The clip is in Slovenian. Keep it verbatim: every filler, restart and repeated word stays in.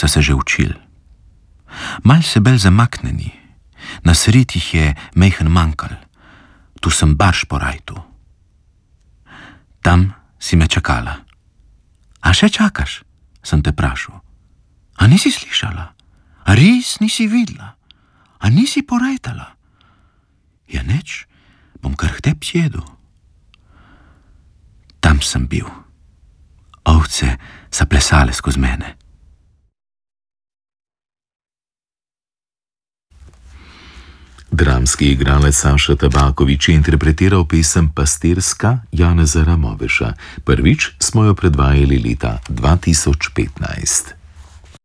so se že učili. Mal se bolj zamaknjeni, na sred jih je mejhen manjkal, tu sem barš po rajtu. Tam si me čakala. A še čakaš? Sem te prašal. A nisi slišala? A res nisi videla? A nisi porajtala? Ja neč, bom kar k tebi sjedel. Tam sem bil. Ovce so plesale skozi mene. Dramski igralec Saša Tabaković je interpretiral pesem Pastirska Janeza Ramoveša. Prvič smo jo predvajali leta dva tisoč petnajst.